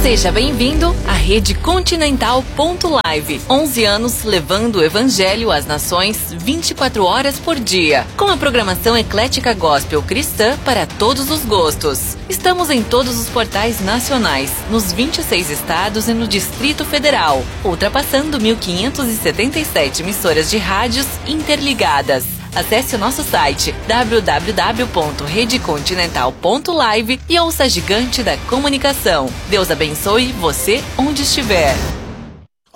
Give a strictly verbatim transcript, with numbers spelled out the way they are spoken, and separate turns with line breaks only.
Seja bem-vindo à Rede Continental ponto live. onze anos levando o Evangelho às nações vinte e quatro horas por dia. Com a programação eclética gospel cristã para todos os gostos. Estamos em todos os portais nacionais, nos vinte e seis estados e no Distrito Federal, ultrapassando mil quinhentas e setenta e sete emissoras de rádios interligadas. Acesse o nosso site w w w ponto rede continental ponto live e ouça a gigante da comunicação. Deus abençoe você onde estiver.